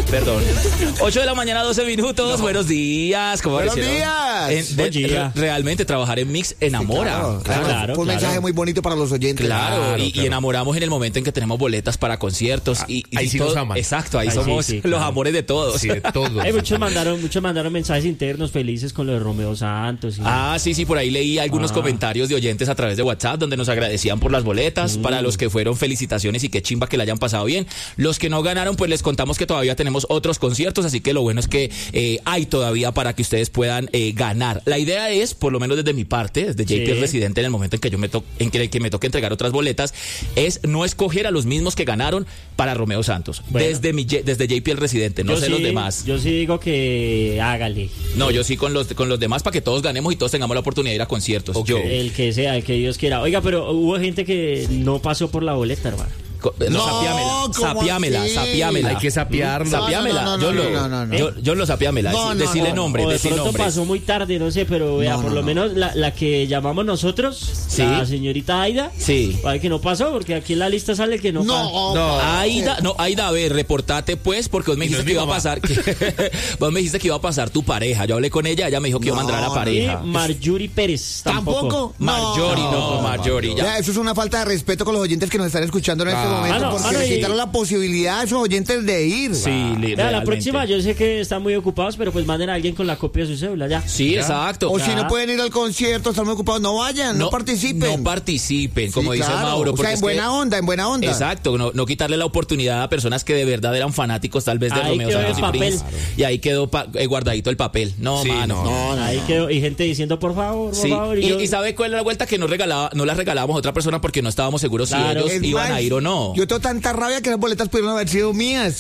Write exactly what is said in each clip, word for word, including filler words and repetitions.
Perdón. ocho de la mañana, doce minutos. No. Buenos días. ¿Cómo Buenos aparecieron? días. En, de, día. Realmente trabajar en Mix enamora. Sí, claro, claro, claro. Fue un claro. mensaje muy bonito para los oyentes. Claro, claro, y, claro. y enamoramos en el momento en que tenemos boletas para conciertos. Ah, y, y ahí sí todo, nos aman. Exacto, ahí, ahí somos sí, sí, los claro. amores de todos. Sí, de todos. Hay muchos mandaron, muchos mandaron mensajes internos felices con lo de Romeo Santos. Y... Ah, sí, sí, por ahí leí algunos ah. comentarios de oyentes a través de WhatsApp donde nos agradecían por las boletas. Mm. Para los que fueron, felicitaciones y qué chimba que la hayan pasado bien. Los que no ganaron, pues les contamos que todavía tenemos otros conciertos, así que lo bueno es que eh, hay todavía para que ustedes puedan eh, ganar. La idea es, por lo menos desde mi parte, desde J P sí. Residente, en el momento en que yo me to en que, que me toque entregar otras boletas, es no escoger a los mismos que ganaron para Romeo Santos. Bueno. Desde mi desde J P el Residente, no yo sé sí, los demás. Yo sí digo que hágale. No, yo sí con los con los demás para que todos ganemos y todos tengamos la oportunidad de ir a conciertos. Okay. Yo. El que sea, el que Dios quiera. Oiga, pero hubo gente que no pasó por la boleta, hermano. No, sapiámela, sapiámela, sapiámela. Hay que sapiarlo. Sapiámela. No, no, no, yo, no, lo, no, no, no. yo, yo lo sapiámela. No, no, decirle no, nombre, o de decir pronto nombre. pasó muy tarde, no sé, pero vea, No, por no, lo no. menos la, la que llamamos nosotros, Sí. la señorita Aida, Sí. para que no pasó, porque aquí en la lista sale que no, No, No. Aida, no, Aida, a ver, reportate pues, porque vos me Y no dijiste es que mi iba a mamá. pasar, que, vos me dijiste que iba a pasar tu pareja. Yo hablé con ella, ella me dijo que iba a No, mandar a la no, Y pareja. Marjorie Pérez, tampoco. ¿Tampoco? Marjorie, no, No, Marjorie, ya. Ya, eso es una falta de respeto con los oyentes que nos están escuchando en Ah. este momento, Mano, porque mano, les y- quitaron la posibilidad a esos oyentes de ir. Sí, li- Vea, la realmente. próxima, yo sé que están muy ocupados, pero pues manden a alguien con la copia de su cédula, ya. Sí, Ya. exacto. O si Ya. no pueden ir al concierto, están muy ocupados, no vayan, no, participen. No participen, como Sí, dice claro. Mauro. O porque sea, en es buena que- onda, en buena onda. Exacto, no, no quitarle la oportunidad a personas que de verdad eran fanáticos tal vez de Ahí Romeo quedó Santos el y papel. Prince. Y ahí quedó pa- eh, guardadito el papel. No, Sí, mano. no. No, no, Ahí no. quedó, y gente diciendo, por favor, por Sí, favor. y, yo- y ¿sabe cuál era la vuelta? Que no regalaba, no las regalábamos a otra persona porque no estábamos seguros Claro. si ellos Es iban más, a ir o no. Yo tengo tanta rabia que las boletas pudieron haber sido mías.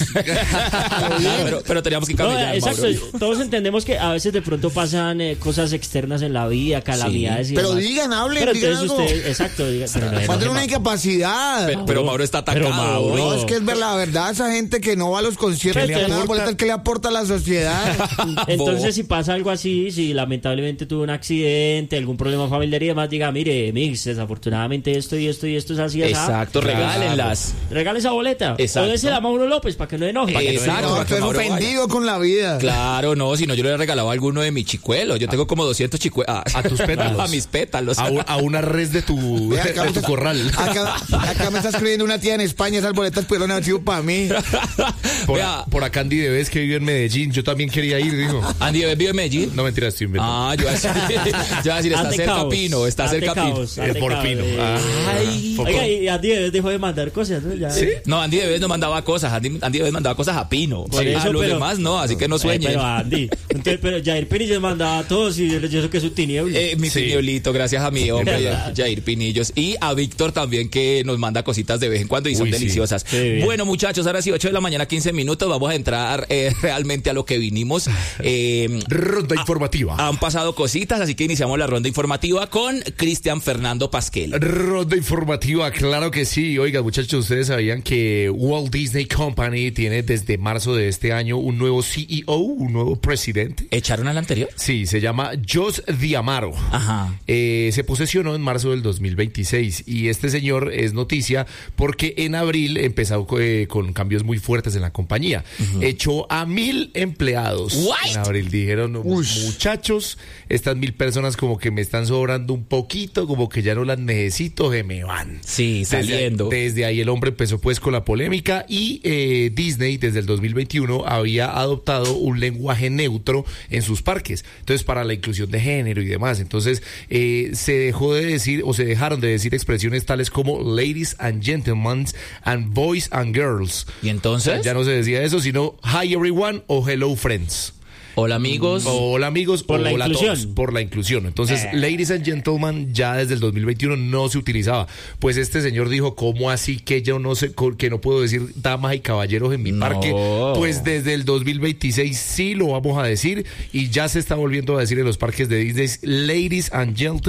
Claro, pero, pero teníamos que No, caminar, exacto, Mauro. todos entendemos que a veces de pronto pasan eh, cosas externas en la vida, calamidades y Pero demás. digan, hablen, Pero digan entonces algo. usted, exacto, diga, pero no, Manden no, una no. incapacidad. Pero, pero Mauro está atacado. Pero Mauro- No, es que es ver la verdad, esa gente que no va a los conciertos, ¿Qué que le no da aporta? boletas, ¿qué le aporta a la sociedad? Entonces, si pasa algo así, si lamentablemente tuvo un accidente, algún problema familiar y demás, diga, mire, Mix, desafortunadamente esto y esto y esto es así, así. Exacto, regálenlas. Regale esa boleta. Exacto. O désela a Mauro López para que no enoje. Eh, Exacto, No, para que estoy Mauro vaya. ofendido con la vida. Claro, no, si no yo le he regalado a alguno de mis chicuelos. Yo tengo como doscientos chicuelos. A tus pétalos. A mis pétalos. A, un- a una res de tu, Ve, acá de me tu está- corral. Acá, acá me está escribiendo una tía en España, esas boletas pudieron haber sido para mí. Por, Vea, por acá Andy Debes, que vive en Medellín. Yo también quería ir, dijo. Andy Debes vive en Medellín. No, mentira, estoy inventando. Ah, yo iba a decir, yo iba a decir, está Hazte cerca caos, Pino, está hazte cerca Pino. caos, Es hazte por caos, Pino. eh. Ah, Ay. poco. Oiga, y Andy Debes dejó de mandar cosas, ¿no? Ya, ¿Sí? No, Andy Debes no mandaba cosas, Andy, Andy Debes mandaba cosas a Pino. Por Sí, a eso, los pero- demás no, así que no Eh, sueñen. pero Andy, entonces, pero Jair Pinillos mandaba a todos y yo sé que es su tiniebla. Eh, mi Sí. piñolito, gracias a mi hombre, verdad. Jair Pinillos. Y a Víctor también, que nos manda cositas de vez en cuando y son Uy, sí. deliciosas. Sí, bien. Bueno, muchachos, ahora sí, ocho de la mañana, quince minutos. Vamos a entrar eh, realmente a lo que vinimos. Eh, Ronda informativa. han pasado cositas, así que iniciamos la ronda informativa con Cristian Fernando Pasquel. Ronda informativa, claro que sí. Oiga, muchachos, ustedes sabían que Walt Disney Company tiene desde marzo de este año un nuevo C E O, un nuevo presidente. ¿Echaron al anterior? Sí, se llama Jos D'Amaro. Ajá. Eh, se posesionó en marzo del dos mil veintiséis y este señor es noticia porque en abril empezó eh, con cambios muy fuertes en la compañía. Echó a mil empleados. What? En abril dijeron, Ush. muchachos, estas mil personas como que me están sobrando un poquito, como que ya no las necesito, que me van. Sí, saliendo. Desde, desde ahí el hombre empezó pues con la polémica y eh, Disney desde el dos mil veintiuno había adoptado un lenguaje neutro en sus parques, entonces para la inclusión de género y demás. Entonces eh, se dejó de decir o se dejaron de decir expresiones tales como ladies and gentlemen and boys and girls. ¿Y entonces? Ya no se decía eso, sino hi everyone o hello friends. Hola, amigos. O hola amigos, Por o la hola a inclusión. todos, por la inclusión. Entonces, Eh. ladies and gentlemen ya desde el dos mil veintiuno no se utilizaba. Pues este señor dijo, ¿cómo así que yo no sé, que no puedo decir damas y caballeros en mi No. parque? Pues desde el dos mil veintiséis sí lo vamos a decir y ya se está volviendo a decir en los parques de Disney, ladies and gentlemen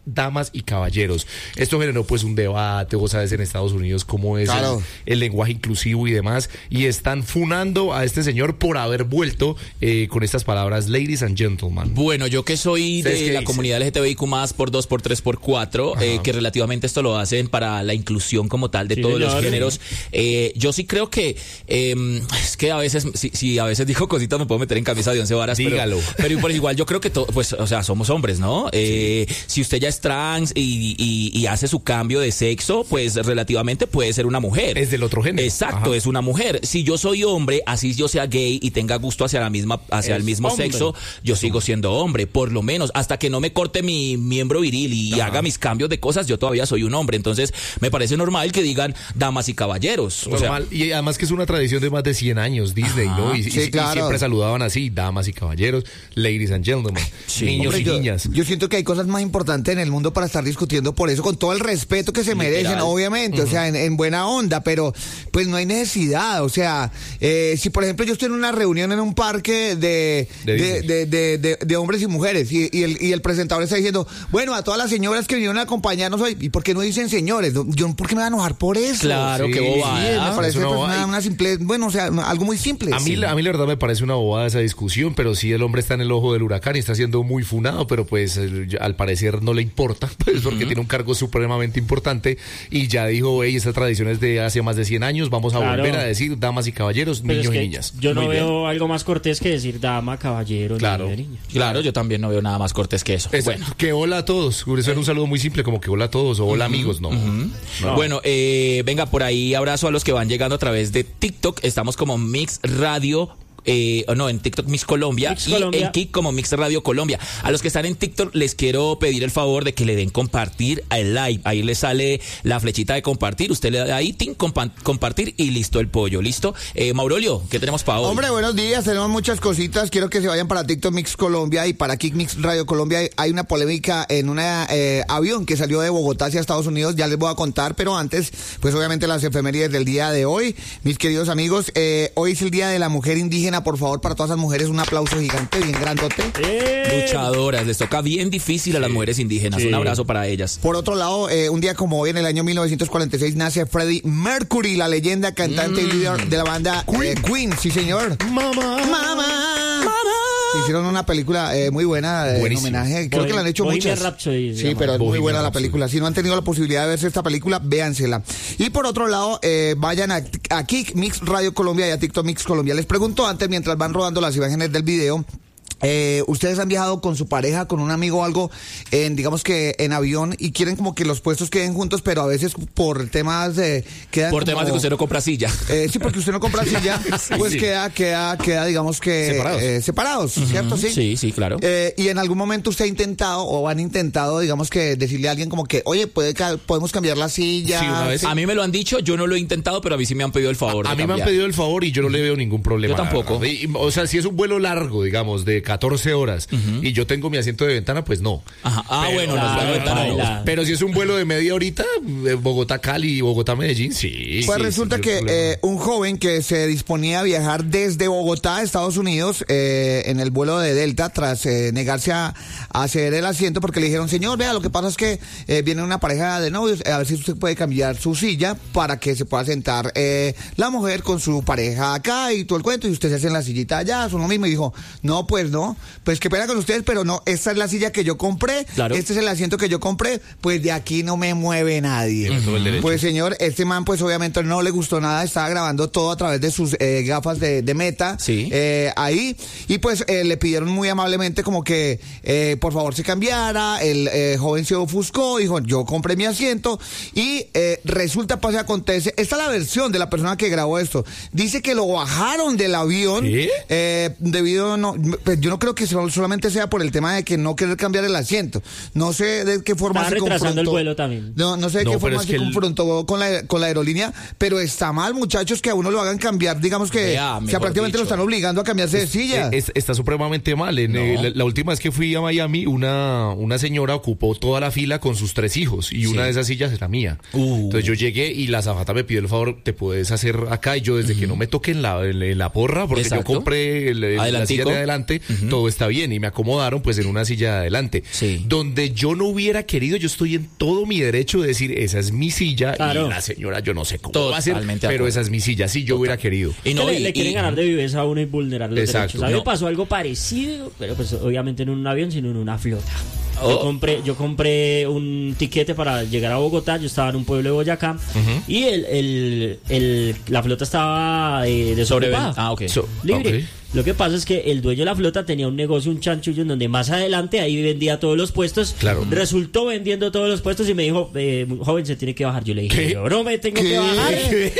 damas y caballeros. Esto generó pues un debate, vos sabes en Estados Unidos cómo es Claro. el, el lenguaje inclusivo y demás, y están funando a este señor por haber vuelto eh, con estas palabras ladies and gentlemen. Bueno, yo que soy ¿Ustedes de qué la dicen? comunidad L G T B I Q más, por dos, por tres, por cuatro, eh, que relativamente esto lo hacen para la inclusión como tal de Sí, todos los señor. géneros. Eh, yo sí creo que eh, es que a veces, si, si a veces digo cositas me puedo meter en camisa de once varas, pero- Dígalo. Pero, por igual yo creo que to- pues, o sea, somos hombres, ¿no? Eh, si usted ya es trans y, y- y hace su cambio de sexo, pues relativamente puede ser una mujer. Es del otro género. Exacto, Ajá. es una mujer. Si yo soy hombre, así yo sea gay y tenga gusto hacia la misma, hacia Es el mismo hombre. sexo, yo sigo siendo hombre, por lo menos, hasta que no me corte mi miembro viril y haga mis cambios de cosas, yo todavía soy un hombre. Entonces, me parece normal que digan damas y caballeros. O sea, Normal. Y además que es una tradición de más de cien años, Disney, ¿no? Y, y- Sí, y claro. siempre saludaban así, damas y caballeros, ladies and gentlemen, niños Hombre, y yo, niñas. yo siento que hay cosas más importantes en el mundo para estar discutiendo por eso, con todo el respeto que se Literal. merecen, obviamente, o sea, en, en buena onda, pero pues no hay necesidad, o sea, eh, si por ejemplo yo estoy en una reunión en un parque de, De de, Disney. de, de- de- de hombres y mujeres y, y el, y el presentador está diciendo, bueno, a todas las señoras que vinieron a acompañarnos hoy, ¿y por qué no dicen señores? Yo, ¿por qué me voy a enojar por eso? Claro, Sí, qué Sí, bobada. me parece Es una pues, bobada. una, una simple, bueno, o sea, algo muy simple. A mí, Sí. la- a mí la verdad me parece una bobada esa discusión, pero sí el hombre está en el ojo del huracán y está siendo muy funado, pero pues el- ya- al parecer no le importa, pues porque tiene un cargo supremamente importante y ya dijo, hey, esta tradición es de hace más de cien años, vamos a Claro. volver a decir damas y caballeros, Pero niños es y que niñas. yo no Muy bien. veo algo más cortés que decir dama, caballero, Claro. niño, niña. Claro, yo también no veo nada más cortés que eso. Es- Bueno. Que hola a todos, eso era un saludo muy simple como que hola a todos o hola amigos, no. No. Bueno, eh, venga, por ahí abrazo a los que van llegando a través de TikTok. Estamos como Mix Radio. Eh, no, en TikTok Mix Colombia Mix y Colombia. en Kik como Mix Radio Colombia. A los que están en TikTok les quiero pedir el favor de que le den compartir al live. Ahí les sale la flechita de compartir. Usted le da ahí, tin, compa- compartir y listo el pollo. ¿Listo? Eh, Maurolio, ¿qué tenemos para hoy? Hombre, buenos días, tenemos muchas cositas. Quiero que se vayan para TikTok Mix Colombia y para Kik Mix Radio Colombia. Hay una polémica en un avión que salió de Bogotá hacia Estados Unidos, ya les voy a contar, pero antes, pues obviamente las efemérides del día de hoy. Mis queridos amigos, eh, hoy es el Día de la Mujer Indígena, por favor, para todas las mujeres un aplauso gigante, bien grandote. ¡Eh! Luchadoras, les toca bien difícil a las mujeres indígenas. Sí. Un abrazo para ellas. Por otro lado, eh, un día como hoy, en el año mil novecientos cuarenta y seis, nace Freddie Mercury, la leyenda, cantante y líder de la banda eh, Queen, sí señor. Mamá. ¡Mamá! Hicieron una película eh, muy buena eh, en Buenísima. homenaje. Creo Bohem- que la han hecho Bohemian muchas. Rhapsody se Sí, llama. pero es muy Bohemian buena la Rhapsody. película. Si no han tenido la posibilidad de verse esta película, véansela. Y por otro lado, eh, vayan a, a Kik Mix Radio Colombia y a TikTok Mix Colombia. Les pregunto antes, mientras van rodando las imágenes del video. Eh, ¿Ustedes han viajado con su pareja, con un amigo o algo, en, digamos que en avión y quieren como que los puestos queden juntos, pero a veces por temas de... Quedan Por como- temas de que usted no compra silla. eh, sí, porque usted no compra silla, pues sí. queda, queda, queda, digamos que... Separados. eh, separados, ¿cierto? Sí. Sí, sí, claro. Eh, y en algún momento usted ha intentado o han intentado, digamos que decirle a alguien como que, oye, puede ca- podemos cambiar la silla. Sí, una vez. A mí me lo han dicho, yo no lo he intentado, pero a mí sí me han pedido el favor. A de mí me han cambiar. pedido el favor y yo no le veo ningún problema. Yo tampoco. la verdad. Y, o sea, si es un vuelo largo, digamos, de catorce horas y yo tengo mi asiento de ventana, pues no. Ajá. Ah, Pero- bueno, nos Claro, da ventana, no. baila. Pero si es un vuelo de media horita, de Bogotá-Cali y Bogotá-Medellín, sí. Pues sí, resulta sí, que no hay problema. eh, un joven que se disponía a viajar desde Bogotá a Estados Unidos eh, en el vuelo de Delta tras eh, negarse a, a ceder el asiento porque le dijeron, señor, vea, lo que pasa es que eh, viene una pareja de novios, a ver si usted puede cambiar su silla para que se pueda sentar eh, la mujer con su pareja acá y todo el cuento y usted se hace en la sillita allá, son lo mismo. Y dijo, no, pues no, pues qué pena con ustedes, pero no, esta es la silla que yo compré, Claro. este es el asiento que yo compré, pues de aquí no me mueve nadie. Tiene todo el derecho. Pues señor, este man pues obviamente no le gustó nada, estaba grabando todo a través de sus eh, gafas de, de meta Sí. eh, ahí y pues eh, le pidieron muy amablemente como que eh, por favor se cambiara, el eh, joven se ofuscó, dijo yo compré mi asiento y eh, resulta, pues acontece, esta es la versión de la persona que grabó esto, dice que lo bajaron del avión ¿Qué? eh, debido, no, pues yo no creo que sol- solamente sea por el tema de que no querer cambiar el asiento, no sé de qué forma Estaba se retrasando el confrontó. vuelo también. No, no sé de No, qué pero forma es se que el- confrontó con la, con la aerolínea, pero está mal, muchachos, que a uno lo hagan cambiar, digamos que Vea, o sea, mejor prácticamente lo dicho. están obligando a cambiarse de silla. Es- está supremamente mal. En, No. eh, la, la última vez que fui a Miami, una, una señora ocupó toda la fila con sus tres hijos y una de esas sillas era mía. Uh. Entonces yo llegué y la azafata me pidió el favor, te puedes hacer acá y yo desde que no me toquen la, en, en la porra, porque Exacto. yo compré el- el- la Adelantico. silla de adelante, uh-huh. todo está bien, y me acomodaron pues en una silla de adelante. Sí. Donde yo no hubiera querido, yo estoy en todo mi derecho de decir, esa es mi silla, claro. y la señora yo no sé cómo Totalmente va a ser, pero esa es mi silla, sí, yo Total. hubiera querido. Y no, le, y, le quieren y, ganar de viveza a uno y vulnerar los exacto. derechos. A mí no. me pasó algo parecido, pero pues obviamente no en un avión, sino en una flota. Oh. Yo compré, yo compré un tiquete para llegar a Bogotá. Yo estaba en un pueblo de Boyacá, uh-huh. y el, el, el, la flota estaba eh, desocupada. Ah, ok. So, libre. Okay. Lo que pasa es que el dueño de la flota tenía un negocio, un chanchullo, en donde más adelante ahí vendía todos los puestos. Claro. Resultó vendiendo todos los puestos y me dijo, eh, joven, se tiene que bajar. Yo le dije, ¿Qué? yo no me tengo ¿Qué? que bajar,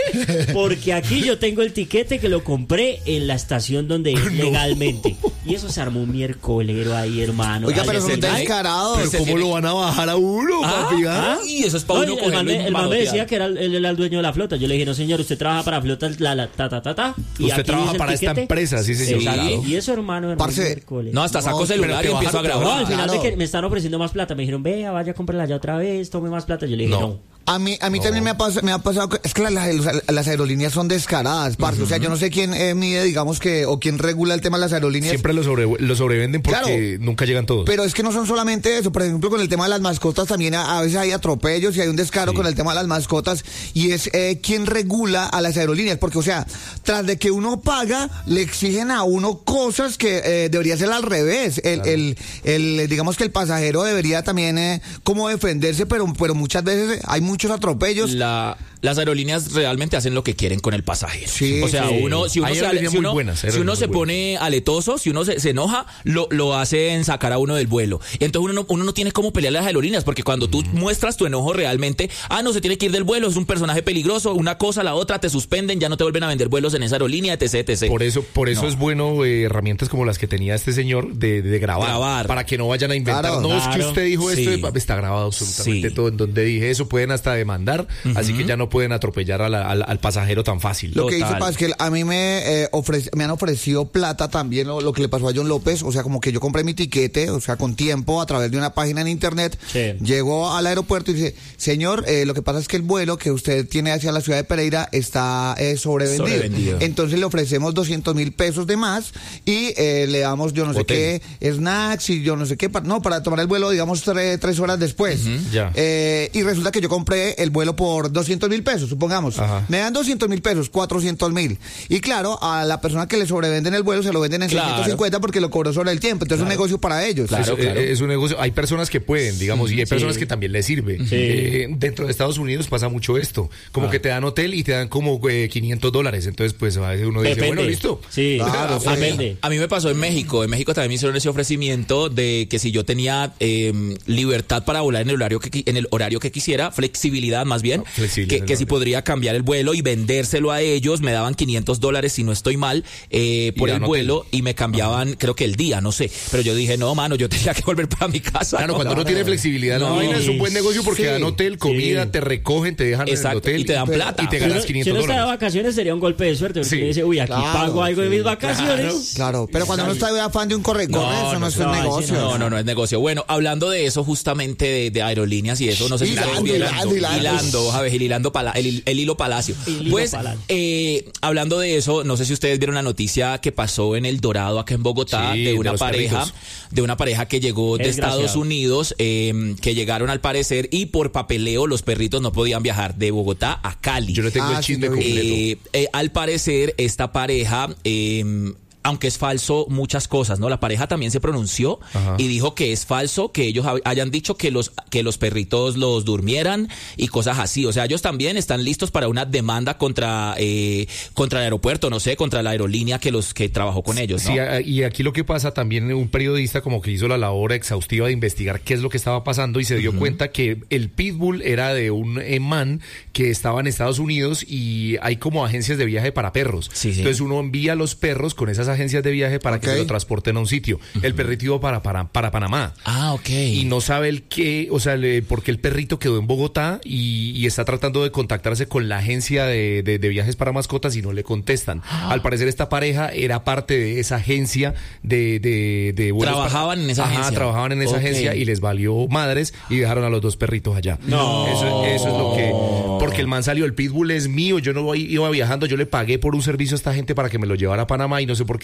porque aquí yo tengo el tiquete que lo compré en la estación donde es no. legalmente. Y eso se armó un miércolero ahí, hermano. Oiga, Ay, pero ese- son descarados. Pero ¿cómo tiene- lo van a bajar a uno, Ah, papi? ah, y eso es para No, uno el, cogerlo man y me, el man me manotear. decía que era el, él era el dueño de la flota. Yo le dije, no señor, usted trabaja para flota, la, la, ta, ta, ta, ta. Y Usted aquí trabaja dice el para esta tiquete. empresa, sí, señor. Exacto. Claro. Y eso, hermano, hermano, Parce, miércoles. No, hasta saco No, celular pero y te empiezo a bajaron- No, grabar. al final Claro. de que me están ofreciendo más plata. Me dijeron, vea, vaya, cómprela allá otra vez, tome más plata. Yo le dije, No. no. A mí, a mí también me ha, pas- me ha pasado que es que las, las- las aerolíneas son descaradas, parce. O sea, yo no sé quién eh, mide, digamos que, o quién regula el tema de las aerolíneas. Siempre lo, sobre, lo sobrevenden porque Claro. nunca llegan todos. Pero es que no son solamente eso, por ejemplo, con el tema de las mascotas también a, a veces hay atropellos y hay un descaro Sí. con el tema de las mascotas, y es eh, quién regula a las aerolíneas, porque o sea, tras de que uno paga, le exigen a uno cosas que eh, debería ser al revés. El, Claro. el, el, digamos que el pasajero debería también eh, como defenderse, pero, pero muchas veces hay muchos atropellos. La, las aerolíneas realmente hacen lo que quieren con el pasajero. Sí, o sea, sí. uno, si uno, Hay se, ale- aerolíneas si muy uno, buenas, si aerolíneas uno se muy pone aletoso, si uno se, se enoja, lo, lo hacen sacar a uno del vuelo. Entonces uno no, uno no tiene cómo pelear a las aerolíneas, porque cuando tú muestras tu enojo realmente, ah, no, se tiene que ir del vuelo, es un personaje peligroso, una cosa, la otra, te suspenden, ya no te vuelven a vender vuelos en esa aerolínea, etc, etcétera. Por eso, por eso No. es bueno eh, herramientas como las que tenía este señor de, de grabar, Grabar. para que no vayan a inventar. Claro. no, es que Claro. usted dijo Sí. esto, y está grabado absolutamente Sí. todo. En donde dije eso pueden hasta demandar, así que ya no pueden atropellar a la- al, al pasajero tan fácil. Lo que Total. dice Paz, es que a mí me, eh, ofrece- me han ofrecido plata también, lo, lo que le pasó a John López, o sea, como que yo compré mi tiquete, o sea, con tiempo, a través de una página en internet, Sí. llego al aeropuerto y dice, señor, eh, lo que pasa es que el vuelo que usted tiene hacia la ciudad de Pereira está eh, sobrevendido. Sobrevendido. Entonces le ofrecemos doscientos mil pesos de más y eh, le damos yo no sé Hotel. qué, snacks y yo no sé qué, pa- no, para tomar el vuelo, digamos, tre- tres horas después. Ya. Eh, y resulta que yo compré el vuelo por doscientos mil pesos, supongamos. Ajá. Me dan doscientos mil pesos, cuatrocientos mil. Y claro, a la persona que le sobrevenden el vuelo se lo venden en Claro. seiscientos cincuenta porque lo cobró sobre el tiempo. Entonces es un negocio para ellos. Claro, es, claro. es un negocio. Hay personas que pueden, digamos, y hay personas Sí. que también les sirve. Sí. Eh, dentro de Estados Unidos pasa mucho esto. Como que te dan hotel y te dan como eh, quinientos dólares. Entonces, pues a veces uno dice, Depende. bueno, listo. Sí, Claro, sí. depende. A mí me pasó en México. En México también me hicieron ese ofrecimiento de que si yo tenía eh, libertad para volar en el horario que qui- en el horario que quisiera, flexibilidad más bien, No, flexibilidad, que, que no, si no. podría cambiar el vuelo y vendérselo a ellos, me daban quinientos dólares si no estoy mal eh, por Y el dan vuelo hotel. y me cambiaban, creo que el día, no sé. Pero yo dije, no, mano, yo tenía que volver para mi casa. Claro, No, cuando no, uno tiene flexibilidad, No, la vaina es un buen negocio porque sí, dan hotel, comida, sí. te recogen, te dejan Exacto, en el hotel y te dan pero- plata. y te Si uno, ganas si quinientos uno está de dólares. vacaciones sería un golpe de suerte, porque Sí. uno dice, uy, aquí Claro, pago algo de mis sí. vacaciones. Claro, pero cuando uno está de afán de un corre-corre, No, eso no, no, es no, un sí, negocio. No, no, no es negocio. Bueno, hablando de eso justamente de, de aerolíneas y eso, no sé si Hilando, ustedes vieron. hilando, hilando. Hilando, Javes, el hilando pala- el, el hilo palacio. El hilo Pues, palacio. eh, hablando de eso, no sé si ustedes vieron la noticia que pasó en El Dorado, acá en Bogotá, Sí, de de una los pareja, perritos. de una pareja que llegó de Desgraciado. Estados Unidos, eh, que llegaron al parecer y por papeleo los perritos no podían viajar de Bogotá a Cali. Yo le tengo Ah, el sí, chisme lo vi. completo. Eh, eh, al parecer, esta pareja, eh, aunque es falso muchas cosas, ¿no? La pareja también se pronunció Ajá. y dijo que es falso que ellos hab- hayan dicho que los que los perritos los durmieran y cosas así. O sea, ellos también están listos para una demanda contra eh, contra el aeropuerto, no sé, contra la aerolínea que los que trabajó con ellos, ¿no? Sí, a- y aquí lo que pasa también, un periodista como que hizo la labor exhaustiva de investigar qué es lo que estaba pasando y se dio cuenta que el pitbull era de un eh, man que estaba en Estados Unidos y hay como agencias de viaje para perros. Sí, sí. Entonces uno envía a los perros con esas agencias de viaje para que Ok. se lo transporten a un sitio. El perrito iba para, para, para Panamá. Ah, ok. Y no sabe el qué, o sea, le, porque el perrito quedó en Bogotá y, y está tratando de contactarse con la agencia de, de- de viajes para mascotas y no le contestan. Al parecer esta pareja era parte de esa agencia de... de, de vuelos Trabajaban en esa Ajá, agencia. trabajaban en esa Ok. agencia y les valió madres y dejaron a los dos perritos allá. No. Eso, eso es lo que... Porque el man salió, el pitbull es mío, yo no voy, iba viajando, yo le pagué por un servicio a esta gente para que me lo llevara a Panamá y no sé por qué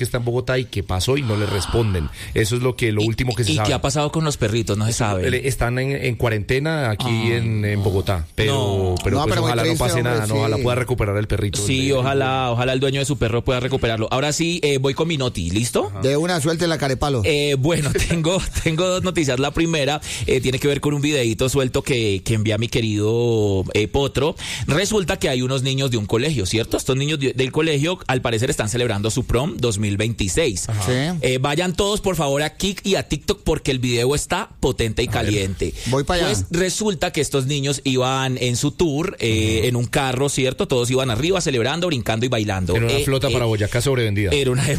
que está en Bogotá y qué pasó y no le responden. Eso es lo que lo último que se ¿Y sabe. qué ha pasado con los perritos? No se sabe. Están en, en cuarentena aquí Ah, en, en Bogotá, pero, no. pero, No, pues pero muy ojalá triste, no pase hombre, nada, sí. no, ojalá pueda recuperar el perrito. Sí, El- ojalá, ojalá el dueño de su perro pueda recuperarlo. Ahora sí, eh, voy con mi noti, ¿listo? De una suerte la carepalo. Eh, bueno, tengo, tengo dos noticias. La primera eh, tiene que ver con un videíto suelto que, que envía mi querido eh, Potro. Resulta que hay unos niños de un colegio, ¿cierto? Estos niños de- del colegio, al parecer, están celebrando su prom dos mil veintiséis. Sí. Eh, vayan todos, por favor, a Kik y a TikTok porque el video está potente y caliente. Voy para allá. Pues resulta que estos niños iban en su tour, eh, en un carro, ¿cierto? Todos iban arriba celebrando, brincando y bailando. En una Eh, flota eh, para Boyacá sobrevendida. Era una,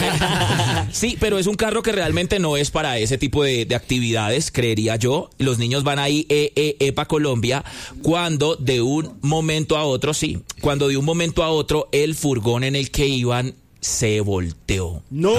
sí, pero es un carro que realmente no es para ese tipo de, de actividades, creería yo. Los niños van ahí, eh, eh, epa Colombia, cuando de un momento a otro, sí, cuando de un momento a otro el furgón en el que iban se volteó. ¡No!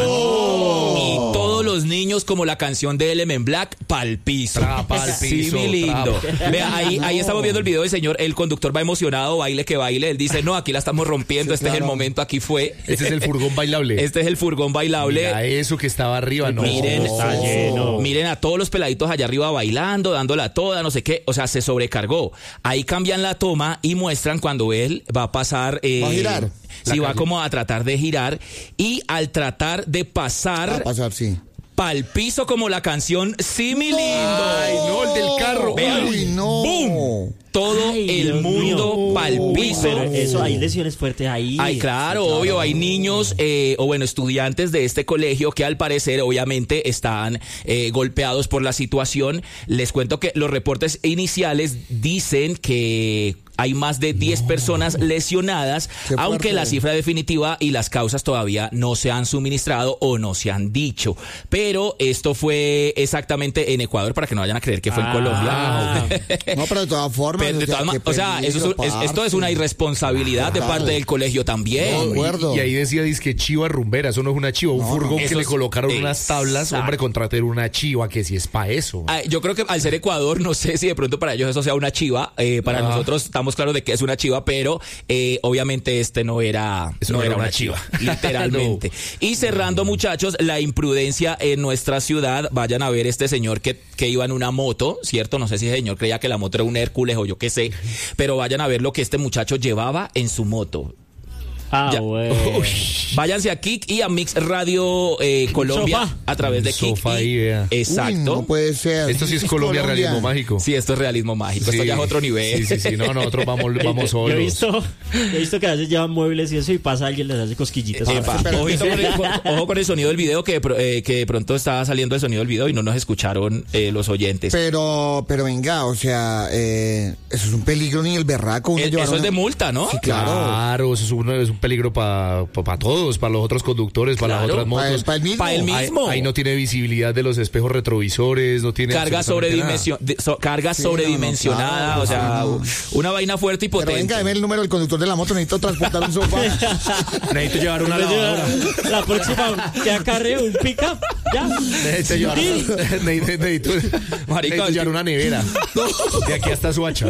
Y todos los niños, como la canción de Element Black, pa'l piso. Tra, pa'l Sí, piso, mi lindo. tra. Vea, ahí, ahí estamos viendo el video del señor, el conductor va emocionado, baile que baile. Él dice, no, aquí la estamos rompiendo, Sí, este es el claro. momento, aquí fue. Este es el furgón bailable. Este es el furgón bailable. Mira eso que estaba arriba, no. Miren, está lleno. miren a todos los peladitos allá arriba bailando, dándola toda, no sé qué, o sea, se sobrecargó. Ahí cambian la toma y muestran cuando él va a pasar. Eh, ¿Va a girar? Sí, La va calle. como a tratar de girar y al tratar de Va a pasar pasar, sí. pa'l piso como la canción Sí, mi lindo. Ay, no, el del carro. Vean. Uy, no. ¡Bum! Todo Ay, el Dios mundo mío. pa'l Uy, piso. pero eso, hay lesiones fuertes ahí. Ay, claro, obvio, hay niños eh, o bueno, estudiantes de este colegio que al parecer obviamente están eh, golpeados por la situación. Les cuento que los reportes iniciales dicen que hay más de diez personas lesionadas, Qué aunque fuerte. la cifra definitiva y las causas todavía no se han suministrado o no se han dicho. Pero esto fue exactamente en Ecuador, para que no vayan a creer que fue en Ah. Colombia. No, pero de todas formas. Pero de todas ma- qué o sea, eso es un- peligro, es- esto es parce. una irresponsabilidad de Total. parte del colegio también. No, de acuerdo. Y, y ahí decía, que chiva rumbera, eso no es una chiva, un No, furgón no. que Eso le es- colocaron unas tablas, Exacto. hombre, contratar una chiva, que si es pa' eso. Ah, yo creo que al ser Ecuador, no sé si de pronto para ellos eso sea una chiva. eh, para Ah. nosotros estamos claros de que es una chiva, pero eh, obviamente este no era, Eso no era una chiva, literalmente. Y cerrando, muchachos, la imprudencia en nuestra ciudad. Vayan a ver este señor que, que iba en una moto, ¿cierto? No sé si el señor creía que la moto era un Hércules o yo qué sé, pero vayan a ver lo que este muchacho llevaba en su moto. Ah, Ya. bueno. Váyanse a Kik y a Mix Radio eh, Colombia Sofá. a través de Un Kik. sofá y- ahí, vea. Exacto. Uy, no puede ser. Esto sí es Colombia, realismo mágico. Sí, esto es realismo mágico. Esto Sí. ya es otro nivel. Sí, sí, sí, no, nosotros vamos, vamos Yo solos. he visto, he visto que a veces llevan muebles y eso y pasa alguien les hace cosquillitas. Epa, pero- ojito con el- con- ojo con el sonido del video, que, de pro- eh, que de pronto estaba saliendo el sonido del video y no nos escucharon eh, los oyentes. Pero, pero venga, o sea, eh, eso es un peligro ni el berraco. uno Eh, llevar eso es una- de multa, ¿no? Sí, claro. Claro, eso es un, es un peligro para pa, pa todos, para los otros conductores, para Claro, las otras Para el, motos. pa' el mismo. Pa' el Ahí, mismo. ahí no tiene visibilidad de los espejos retrovisores, no tiene Carga, absolutamente sobredimension- de- so- carga Sí, no, no, sobredimensionada, claro, o sea, sí, una vaina fuerte y Pero potente. venga, deme el número del conducdo de la moto, necesito transportar un sofá. nada. Necesito llevar una En vez de lavadora. La, la próxima que acarre un pick-up, ya. Necesito llevar, Sí. necesito, necesito, Marica, necesito llevar una nevera. De aquí hasta Suacha.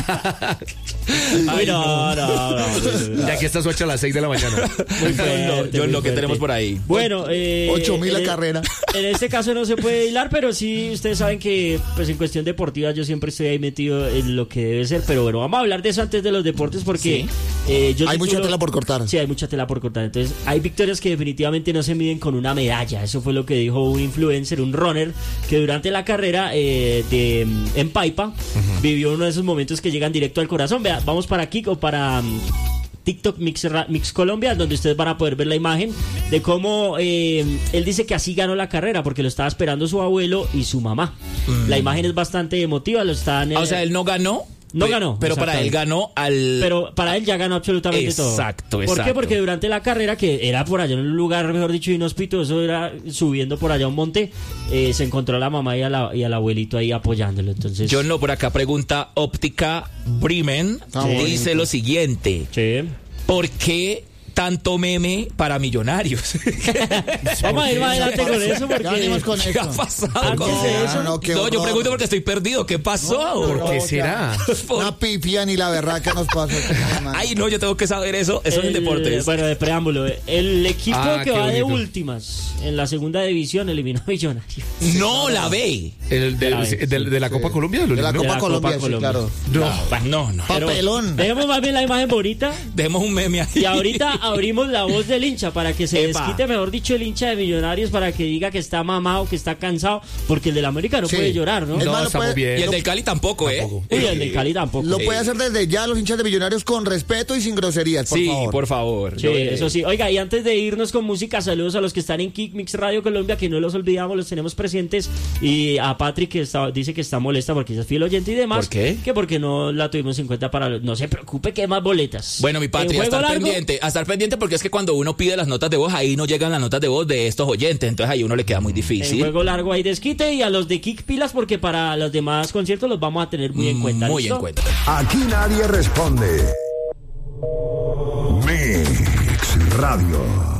Uy, no, no, no. De aquí hasta Suacha a las seis de la mañana. Muy John, fuerte, lo- John, muy lo que fuerte. tenemos por ahí. Bueno, eh, Ocho mil la en- carrera. En este caso no se puede hilar, pero sí, ustedes saben que pues en cuestión deportiva yo siempre estoy ahí metido en lo que debe ser. Pero bueno, vamos a hablar de eso antes de los deportes porque Sí. eh, yo Hay titulo- mucha tela por cortar. Sí, hay mucha tela por cortar. Entonces, hay victorias que definitivamente no se miden con una medalla. Eso fue lo que dijo un influencer, un runner, que durante la carrera eh, de, mm, en Paipa vivió uno de esos momentos que llegan directo al corazón. Vea, vamos para Kik o para mm, TikTok Mix, Ra- Mix Colombia, donde ustedes van a poder ver la imagen de cómo eh, él dice que así ganó la carrera, porque lo estaba esperando su abuelo y su mamá. La imagen es bastante emotiva, lo están... Ah, o eh, sea, él no ganó. No pe- ganó, Pero para él exactamente. ganó al... Pero para él ya ganó absolutamente todo. Exacto, ¿Por qué? exacto. Porque durante la carrera, que era por allá en un lugar, mejor dicho, inhóspito, eso era subiendo por allá un monte, eh, se encontró a la mamá y, a la- y al abuelito ahí apoyándolo. Entonces, John, no, por acá pregunta Óptica Bremen. Ah, Dice bonito. lo siguiente. sí. ¿Por qué tanto meme para Millonarios? Vamos a ir más adelante con eso porque Ya venimos con ¿Qué eso. ha pasado? Antes ¿Cómo? de eso- No, no, qué No, yo horror. pregunto porque estoy perdido. ¿Qué pasó? ¿Por qué no, será? Por- Una pipia ni la berraca nos pasó. Ay, no, yo tengo que saber eso. Eso es en El- deportes. Bueno, de preámbulo. El equipo Ah, que qué va de bonito. últimas en la segunda división eliminó a Millonarios. No la ve. El de, La de- vez, de- de la Copa Colombia. De la ¿no? Copa la Colombia, Copa sí, Colombia. claro. No. No, no. Pero Papelón. dejemos más bien la imagen bonita. Dejemos un meme ahí. Y ahorita abrimos la voz del hincha para que se Epa. desquite, mejor dicho, el hincha de Millonarios para que diga que está mamado, que está cansado, porque el del América no Sí. puede llorar, ¿no? Es No, más, lo estamos puede- bien. Y el del Cali tampoco, ¿eh? Tampoco. Uy, el del Cali tampoco. Lo Sí. puede hacer desde ya los hinchas de Millonarios con respeto y sin groserías, por Sí, favor. por favor. Sí, Yo- eso sí. Oiga, y antes de irnos con música, saludos a los que están en Kickmix Radio Colombia, que no los olvidamos, los tenemos presentes. Y a Patrick, que está, dice que está molesta porque ella es fiel oyente y demás. ¿Por qué? Que porque no la tuvimos en cuenta para... los- No se preocupe, que hay más boletas. Bueno, mi En patria, a juego estar largo, pendiente, a estar pendiente porque es que cuando uno pide las notas de voz, ahí no llegan las notas de voz de estos oyentes, entonces ahí uno le queda muy En difícil. juego largo hay desquite, y a los de Kick pilas porque para los demás conciertos los vamos a tener muy en cuenta. Muy ¿listo? en cuenta. Aquí nadie responde. Mix Radio.